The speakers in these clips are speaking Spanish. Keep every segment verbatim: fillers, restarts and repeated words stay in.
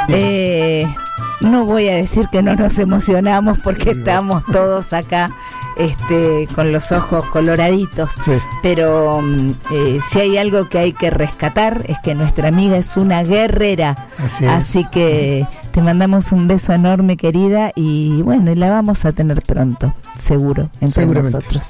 Eh, no voy a decir que no nos emocionamos porque estamos todos acá este, con los ojos coloraditos, sí. Pero eh, si hay algo que hay que rescatar es que nuestra amiga es una guerrera. Así, Así que te mandamos un beso enorme, querida, y bueno, y la vamos a tener pronto, seguro, entre nosotros.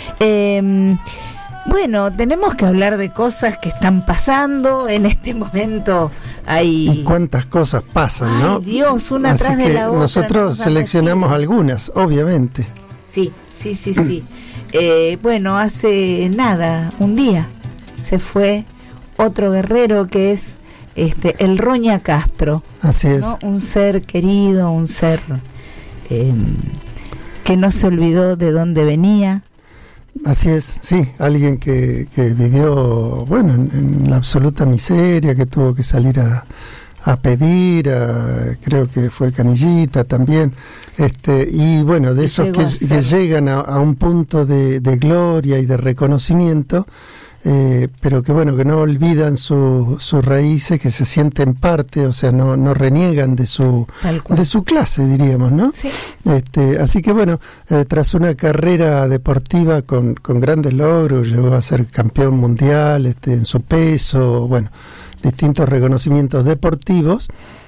Eh, Bueno, tenemos que hablar de cosas que están pasando en este momento. Hay... Y cuántas cosas pasan, ¿no? Ay, Dios, una Así tras de la otra. Nosotros seleccionamos algunas, obviamente. Sí, sí, sí, sí. eh, bueno, hace nada, un día, se fue otro guerrero que es este el Roña Castro. Así es. ¿No? Un ser querido, un ser eh, que no se olvidó de dónde venía. Así es, sí, alguien que, que vivió, bueno, en, en la absoluta miseria, que tuvo que salir a, a pedir, a, creo que fue Canillita también, este y bueno, de esos que, que llegan a, a un punto de, de gloria y de reconocimiento, eh, pero que bueno, que no olvidan su, sus raíces, que se sienten parte, o sea, no, no reniegan de su de su clase, diríamos, ¿no? Sí. Este, así que bueno, eh, tras una carrera deportiva con, con grandes logros, llegó a ser campeón mundial este, en su peso, bueno, distintos reconocimientos deportivos.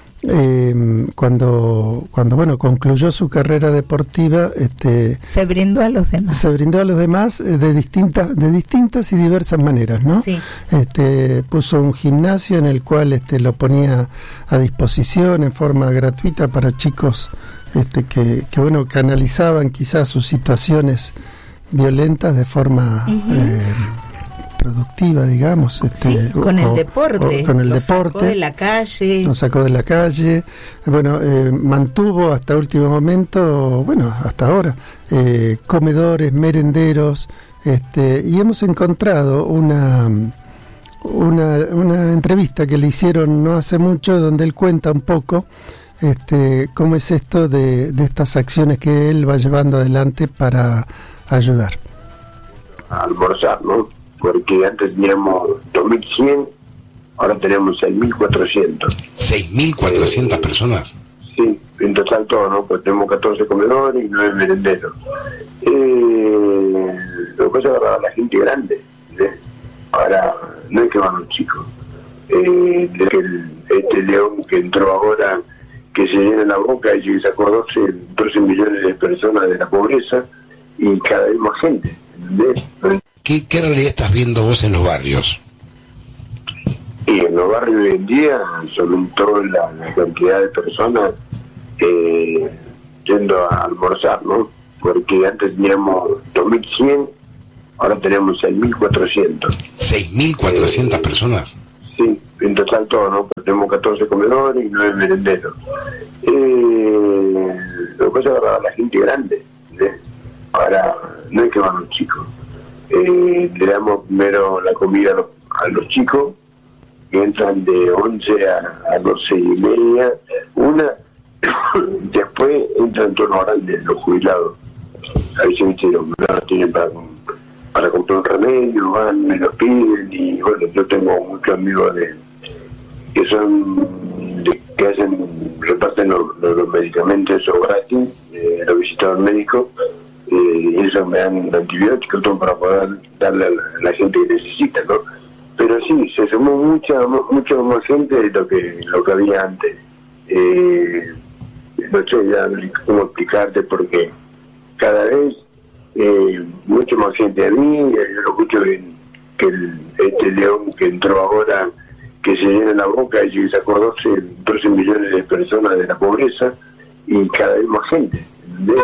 Eh, cuando cuando bueno concluyó su carrera deportiva, este se brindó a los demás se brindó a los demás eh, de distintas de distintas y diversas maneras, ¿no? Sí. Este puso un gimnasio en el cual este lo ponía a disposición en forma gratuita para chicos este que, que bueno canalizaban quizás sus situaciones violentas de forma uh-huh. eh, productiva, digamos, este, sí, con o, el deporte, o, con el lo deporte, sacó de la calle, nos sacó de la calle, bueno, eh, mantuvo hasta último momento, bueno, hasta ahora, eh, comedores, merenderos, este, y hemos encontrado una, una, una entrevista que le hicieron no hace mucho, donde él cuenta un poco, este, cómo es esto de, de estas acciones que él va llevando adelante para ayudar. Almorzar, ¿no? Porque antes teníamos dos mil cien, ahora tenemos seis mil cuatrocientos. ¿seis mil cuatrocientas eh, personas? Sí, en total todo, ¿no? Pues tenemos catorce comedores y nueve merenderos. Eh, lo que pasa es para la gente grande, ¿eh? Ahora, no es que van los chicos. Eh, el, este león que entró ahora, que se llena la boca y que sacó doce, doce millones de personas de la pobreza y cada vez más gente, ¿entendés? ¿Qué, ¿Qué realidad estás viendo vos en los barrios? Y en los barrios hoy en día aumentó la, la cantidad de personas eh, yendo a almorzar, ¿no? Porque antes teníamos dos mil cien, ahora tenemos seis mil cuatrocientos. ¿seis mil cuatrocientas eh, personas? Sí, en total todo, ¿no? Pues tenemos catorce comedores y nueve merenderos. Eh, lo que pasa es para la gente grande, ¿eh? Ahora, no es que van los chicos. Eh, le damos primero la comida a los, a los chicos, que entran de once a, a doce y media, una, después entran todos los grandes, los jubilados. A veces ¿viste? Los jubilados tienen para, para comprar un remedio, van, me lo piden, y bueno, yo tengo muchos amigos de que son, de, que hacen, reparten los, los, los medicamentos, eso gratis, eh, los visitadores médicos, y eh, eso me dan antibióticos todo para poder darle a la, a la gente que necesita, ¿no? Pero sí, se sumó mucha mucha más gente de lo que lo que había antes. Eh, no sé ya cómo explicarte, porque cada vez eh, mucho más gente a mí, yo lo escucho que, que el, este león que entró ahora, que se llena la boca y que sacó doce, doce millones de personas de la pobreza y cada vez más gente, ¿entendés?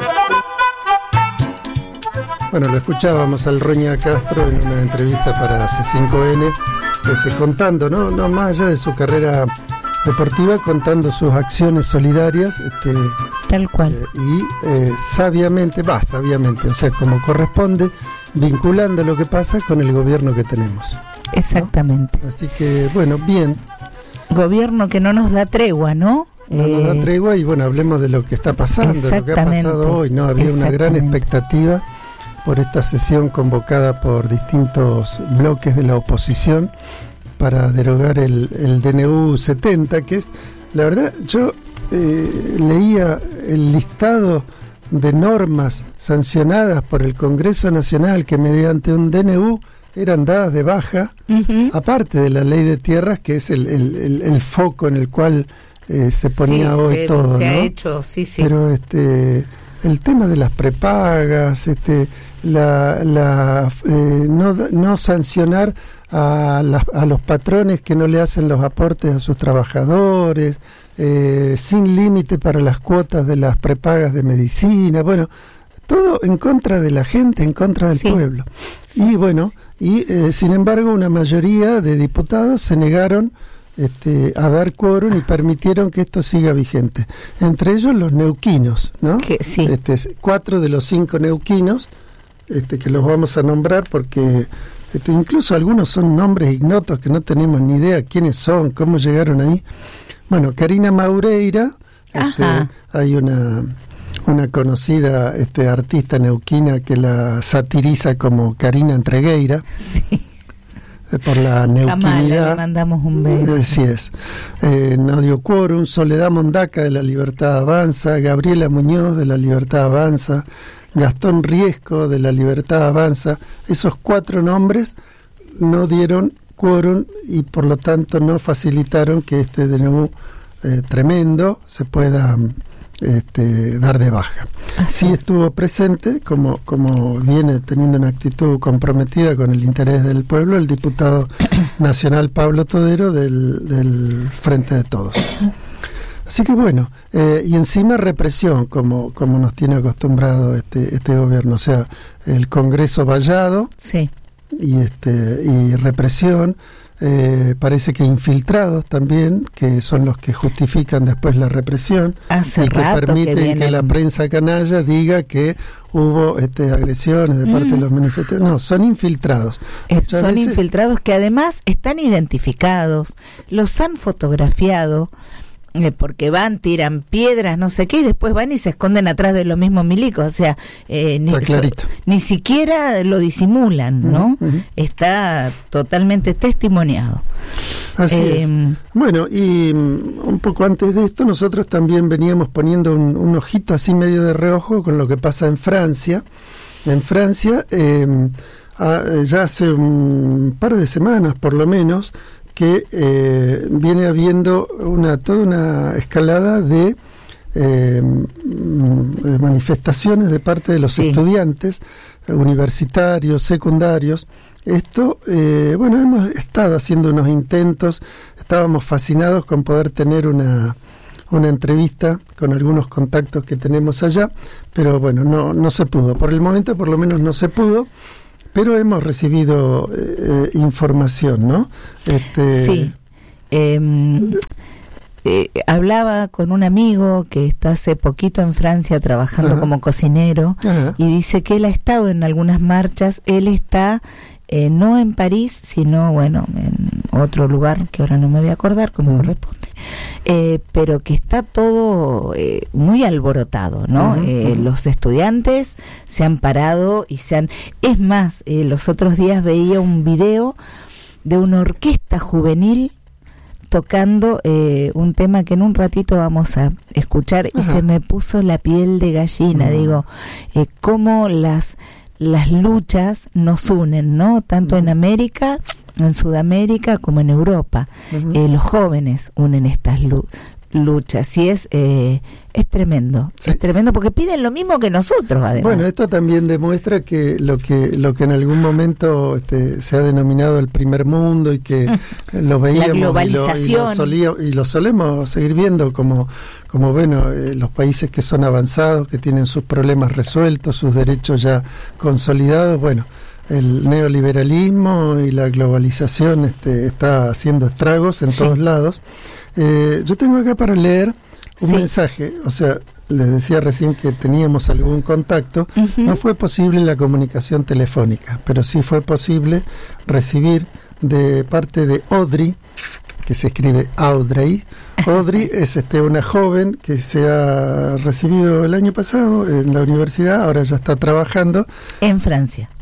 Bueno, lo escuchábamos al Roña Castro en una entrevista para C cinco N, este, contando, ¿no? No, más allá de su carrera deportiva, contando sus acciones solidarias, este, tal cual, eh, y eh, sabiamente, va, sabiamente, o sea, como corresponde, vinculando lo que pasa con el gobierno que tenemos. Exactamente. ¿No? Así que, bueno, bien. Gobierno que no nos da tregua, ¿no? No nos da tregua, y bueno, hablemos de lo que está pasando, lo que ha pasado hoy, ¿no? Había una gran expectativa por esta sesión convocada por distintos bloques de la oposición para derogar el, el D N U setenta, que es la verdad, yo eh, leía el listado de normas sancionadas por el Congreso Nacional que mediante un D N U eran dadas de baja, uh-huh. aparte de la ley de tierras, que es el, el, el, el foco en el cual eh, se ponía sí, hoy se, todo, se ¿no? ha hecho, sí, sí. Pero este, el tema de las prepagas, este, la, la eh, no, no sancionar a, la, a los patrones que no le hacen los aportes a sus trabajadores, eh, sin límite para las cuotas de las prepagas de medicina, bueno, todo en contra de la gente, en contra del sí. pueblo. Y bueno, y eh, sin embargo una mayoría de diputados se negaron este, a dar quórum y permitieron que esto siga vigente. Entre ellos los neuquinos, ¿no? Que, sí. este, cuatro de los cinco neuquinos, este, que los vamos a nombrar porque este, incluso algunos son nombres ignotos que no tenemos ni idea quiénes son, cómo llegaron ahí. Bueno, Karina Maureira, este, hay una... una conocida este, artista neuquina que la satiriza como Karina Entregueira, sí. eh, por la neuquinidad. Kamala, le mandamos un beso. Así es. Eh, no dio quórum. Soledad Mondaca de la Libertad Avanza, Gabriela Muñoz de la Libertad Avanza, Gastón Riesco de la Libertad Avanza. Esos cuatro nombres no dieron quórum y por lo tanto no facilitaron que este D N U eh, tremendo se pueda Este, dar de baja. Sí estuvo presente, como, como viene teniendo una actitud comprometida con el interés del pueblo, el diputado nacional Pablo Todero del, del Frente de Todos. Así que bueno, eh, y encima represión, como, como nos tiene acostumbrado este, este gobierno, o sea, el Congreso vallado sí. y, este, y represión. Eh, parece que infiltrados también, que son los que justifican después la represión Hace y que permiten que, vienen... que la prensa canalla diga que hubo este, agresiones de parte mm. de los manifestantes. No, son infiltrados. Eh, son veces... infiltrados que además están identificados, los han fotografiado, eh, porque van, tiran piedras, no sé qué, y después van y se esconden atrás de los mismos milicos, o sea, eh, ni, so, ni siquiera lo disimulan, ¿no? Uh-huh. Está totalmente testimoniado. Así eh, es. Bueno, y un poco antes de esto, nosotros también veníamos poniendo un, un ojito así medio de reojo con lo que pasa en Francia. En Francia, eh, a, ya hace un par de semanas, por lo menos, que eh, viene habiendo una toda una escalada de eh, manifestaciones de parte de los sí. estudiantes universitarios, secundarios. Esto, eh, bueno, hemos estado haciendo unos intentos, estábamos fascinados con poder tener una una entrevista con algunos contactos que tenemos allá, pero bueno, no no se pudo. Por el momento, por lo menos, no se pudo. Pero hemos recibido eh, información, ¿no? Este... Sí. Eh, eh, hablaba con un amigo que está hace poquito en Francia trabajando Ajá. como cocinero Ajá. y dice que él ha estado en algunas marchas. Él está eh, no en París, sino, bueno, en otro lugar que ahora no me voy a acordar cómo corresponde, eh, pero que está todo eh, muy alborotado, ¿no? Uh-huh, eh, uh-huh. Los estudiantes se han parado y se han... Es más, eh, los otros días veía un video de una orquesta juvenil tocando eh, un tema que en un ratito vamos a escuchar. Ajá. Y se me puso la piel de gallina. Uh-huh. Digo, eh, cómo las... las luchas nos unen, ¿no? Tanto uh-huh. en América, en Sudamérica, como en Europa. Uh-huh. Eh, los jóvenes unen estas lu- luchas y es eh, es tremendo, sí. es tremendo porque piden lo mismo que nosotros, además. Bueno, esto también demuestra que lo que lo que en algún momento este, se ha denominado el primer mundo y que lo veíamos la globalización y lo, y lo, solía, y lo solemos seguir viendo como como bueno, eh, los países que son avanzados, que tienen sus problemas resueltos, sus derechos ya consolidados, bueno, el neoliberalismo y la globalización este, está haciendo estragos en sí. todos lados. Eh, yo tengo acá para leer un sí. mensaje, o sea, les decía recién que teníamos algún contacto, uh-huh. no fue posible la comunicación telefónica, pero sí fue posible recibir de parte de Audrey, que se escribe Audrey. Audrey es este, una joven que se ha recibido el año pasado en la universidad, ahora ya está trabajando. En Francia.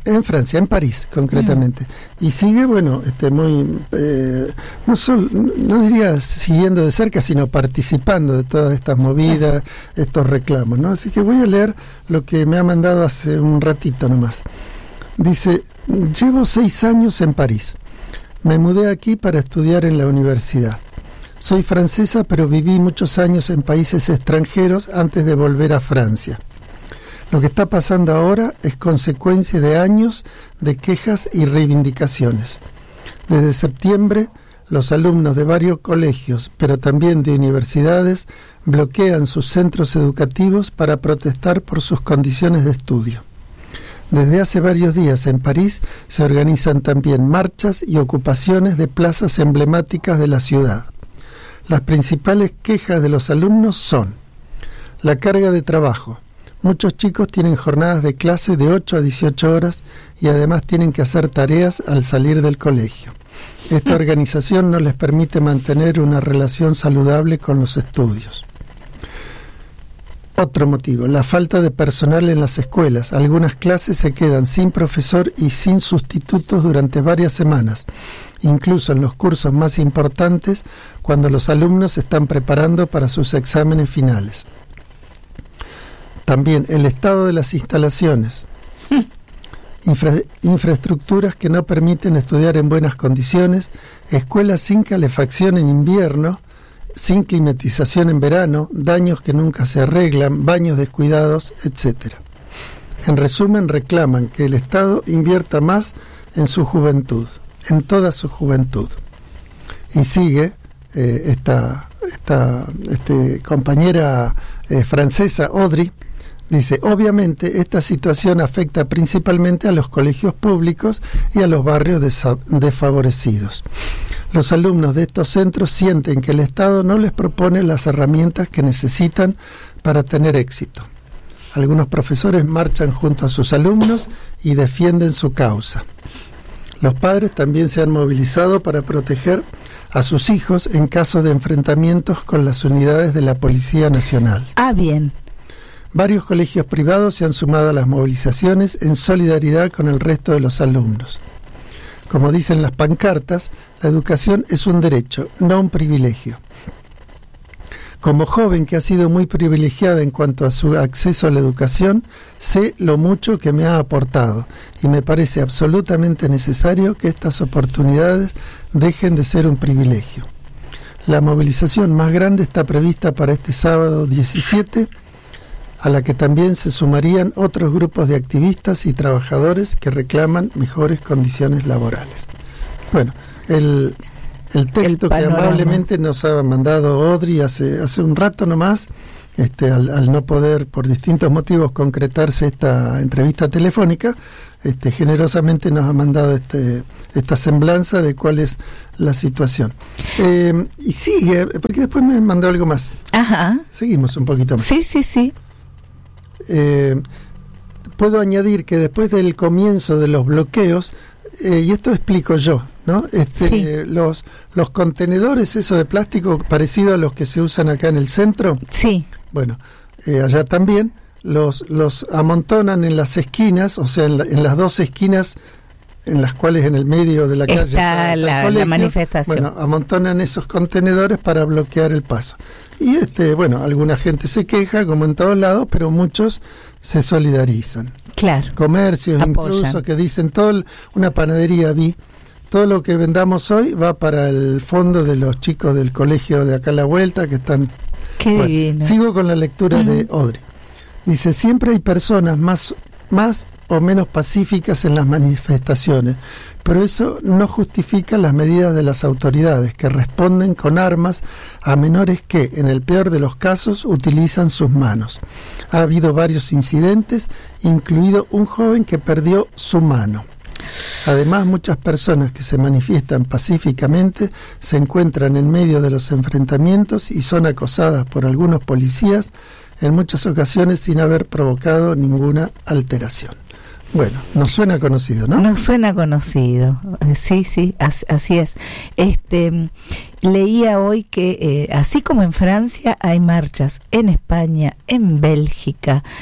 En Francia, en París, concretamente. Mm. Y sigue, bueno, este muy, eh, no solo, no diría siguiendo de cerca, sino participando de todas estas movidas, estos reclamos, ¿no? Así que voy a leer lo que me ha mandado hace un ratito nomás. Dice, llevo seis años en París. Me mudé aquí para estudiar en la universidad. Soy francesa, pero viví muchos años en países extranjeros antes de volver a Francia. Lo que está pasando ahora es consecuencia de años de quejas y reivindicaciones. Desde septiembre, los alumnos de varios colegios, pero también de universidades, bloquean sus centros educativos para protestar por sus condiciones de estudio. Desde hace varios días en París se organizan también marchas y ocupaciones de plazas emblemáticas de la ciudad. Las principales quejas de los alumnos son la carga de trabajo. Muchos chicos tienen jornadas de clase de ocho a dieciocho horas y además tienen que hacer tareas al salir del colegio. Esta organización no les permite mantener una relación saludable con los estudios. Otro motivo, la falta de personal en las escuelas. Algunas clases se quedan sin profesor y sin sustitutos durante varias semanas, incluso en los cursos más importantes, cuando los alumnos se están preparando para sus exámenes finales. También el estado de las instalaciones, Infra, infraestructuras que no permiten estudiar en buenas condiciones, escuelas sin calefacción en invierno, sin climatización en verano, daños que nunca se arreglan, baños descuidados, etcétera. En resumen, reclaman que el Estado invierta más en su juventud, en toda su juventud. Y sigue eh, esta, esta este, compañera eh, francesa, Audrey, dice, obviamente esta situación afecta principalmente a los colegios públicos y a los barrios desa- desfavorecidos. Los alumnos de estos centros sienten que el Estado no les propone las herramientas que necesitan para tener éxito. Algunos profesores marchan junto a sus alumnos y defienden su causa. Los padres también se han movilizado para proteger a sus hijos en caso de enfrentamientos con las unidades de la Policía Nacional. Ah, bien. Varios colegios privados se han sumado a las movilizaciones en solidaridad con el resto de los alumnos. Como dicen las pancartas, la educación es un derecho, no un privilegio. Como joven que ha sido muy privilegiada en cuanto a su acceso a la educación, sé lo mucho que me ha aportado y me parece absolutamente necesario que estas oportunidades dejen de ser un privilegio. La movilización más grande está prevista para este sábado diecisiete, a la que también se sumarían otros grupos de activistas y trabajadores que reclaman mejores condiciones laborales. Bueno, el, el texto el que amablemente nos ha mandado Audrey hace, hace un rato nomás, este, al, al no poder por distintos motivos concretarse esta entrevista telefónica, este, generosamente nos ha mandado este, esta semblanza de cuál es la situación. Eh, y sigue, porque después me mandó algo más. Ajá. Seguimos un poquito más. Sí, sí, sí. Eh, puedo añadir que después del comienzo de los bloqueos, eh, y esto explico yo, ¿no? Este, sí. los, los contenedores, eso de plástico parecido a los que se usan acá en el centro, sí. Bueno, eh, allá también los, los amontonan en las esquinas, o sea, en, la, en las dos esquinas en las cuales en el medio de la calle está, está la, colegio, la manifestación. Bueno, amontonan esos contenedores para bloquear el paso. Y este, bueno, alguna gente se queja, como en todos lados, pero muchos se solidarizan. Claro. Comercios, apoyan. Incluso, que dicen, todo, una panadería vi, todo lo que vendamos hoy va para el fondo de los chicos del colegio de acá a la vuelta, que están... Qué bueno, divino. Sigo con la lectura uh-huh. de Audrey. Dice, siempre hay personas más, más o menos pacíficas en las manifestaciones, pero eso no justifica las medidas de las autoridades, que responden con armas a menores que, en el peor de los casos, utilizan sus manos. Ha habido varios incidentes, incluido un joven que perdió su mano. Además, muchas personas que se manifiestan pacíficamente se encuentran en medio de los enfrentamientos y son acosadas por algunos policías, en muchas ocasiones sin haber provocado ninguna alteración. Bueno, nos suena conocido, ¿no? Nos suena conocido, sí, sí, así, así es. Este, leía hoy que eh, así como en Francia hay marchas, en España, en Bélgica,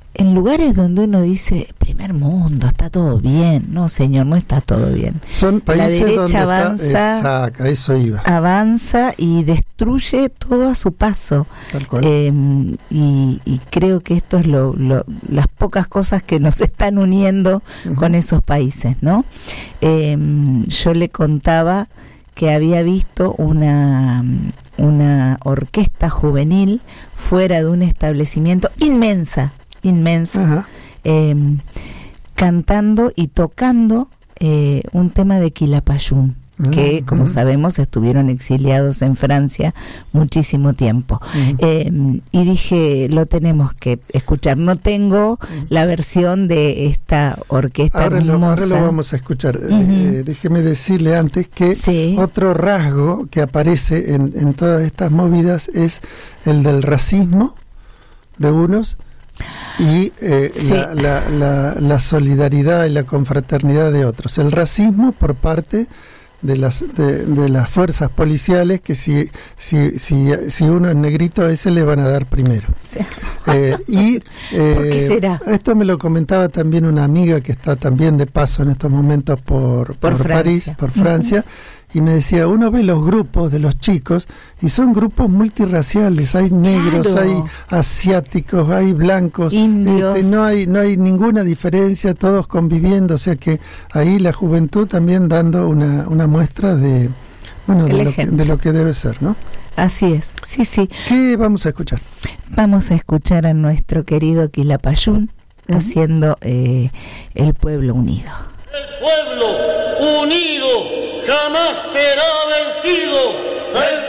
en lugares donde uno dice primer mundo, está todo bien. No, señor, no está todo bien. Son países la derecha donde avanza, está, exacto, eso iba. avanza y destruye todo a su paso. Tal cual. Eh, y, y creo que esto es lo, lo, las pocas cosas que nos están uniendo uh-huh. con esos países, ¿no? Eh, yo le contaba que había visto una una orquesta juvenil fuera de un establecimiento inmensa, inmensa, eh, cantando y tocando eh, un tema de Quilapayún, uh-huh. que, como uh-huh. sabemos, estuvieron exiliados en Francia muchísimo tiempo. Uh-huh. Eh, y dije, lo tenemos que escuchar. No tengo uh-huh. la versión de esta orquesta ahora hermosa. Lo, ahora lo vamos a escuchar. Uh-huh. Eh, déjeme decirle antes que sí. otro rasgo que aparece en, en todas estas movidas es el del racismo de unos y eh, sí. la, la, la, la solidaridad y la confraternidad de otros. El racismo por parte de las de, de las fuerzas policiales, que si si si si uno es negrito, a ese le van a dar primero. Sí. Eh, y eh, ¿por qué será? Esto me lo comentaba también una amiga que está también de paso en estos momentos por por, por París, por Francia. Uh-huh. Y me decía, uno ve los grupos de los chicos y son grupos multirraciales, hay negros, claro. hay asiáticos, hay blancos, indios. Este, no hay no hay ninguna diferencia, todos conviviendo, o sea que ahí la juventud también dando una, una muestra de bueno de lo, que, de lo que debe ser, ¿no? Así es, sí, sí. ¿Qué vamos a escuchar? Vamos a escuchar a nuestro querido Quilapayún uh-huh. haciendo eh, El Pueblo Unido. El pueblo unido jamás será vencido. El